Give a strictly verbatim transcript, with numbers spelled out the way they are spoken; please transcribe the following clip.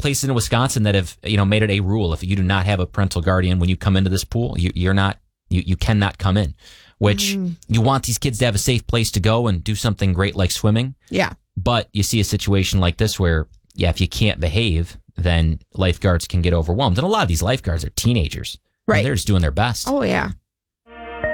places in Wisconsin that have, you know, made it a rule. If you do not have a parental guardian when you come into this pool, you, you're not, you, you cannot come in, which mm. you want these kids to have a safe place to go and do something great like swimming. Yeah. But you see a situation like this where, yeah, if you can't behave, then lifeguards can get overwhelmed. And a lot of these lifeguards are teenagers. Right. And they're just doing their best. Oh, yeah.